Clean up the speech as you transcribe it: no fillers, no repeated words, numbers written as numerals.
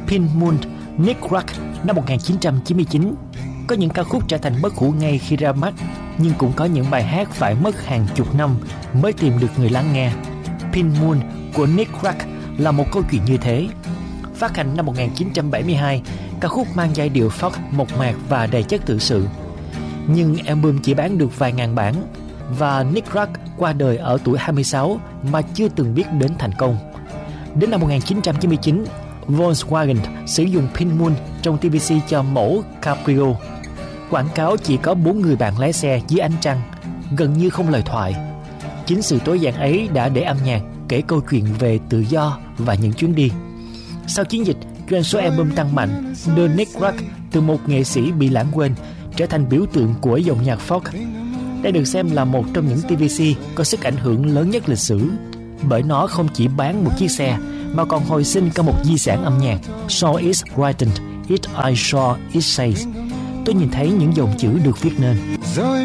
Pink Moon, Nick Crack năm 1999. Có những ca khúc trở thành bất hủ ngay khi ra mắt, nhưng cũng có những bài hát phải mất hàng chục năm mới tìm được người lắng nghe. Pink Moon của Nick Crack là một câu chuyện như thế. Phát hành năm 1972, ca khúc mang giai điệu folk mộc mạc và đầy chất tự sự. Nhưng album chỉ bán được vài ngàn bản, và Nick Crack qua đời ở tuổi 26 mà chưa từng biết đến thành công. Đến năm 1999, Volkswagen sử dụng Pink Moon trong TVC cho mẫu Cabrio. Quảng cáo chỉ có 4 người bạn lái xe dưới ánh trăng, gần như không lời thoại. Chính sự tối giản ấy đã để âm nhạc kể câu chuyện về tự do và những chuyến đi. Sau chiến dịch, doanh số album tăng mạnh, đưa Nick Crack từ một nghệ sĩ bị lãng quên trở thành biểu tượng của dòng nhạc folk. Đây được xem là một trong những TVC có sức ảnh hưởng lớn nhất lịch sử, bởi nó không chỉ bán một chiếc xe mà còn hồi sinh cả một di sản âm nhạc. So is written, it I saw it says. Tôi nhìn thấy những dòng chữ được viết nên.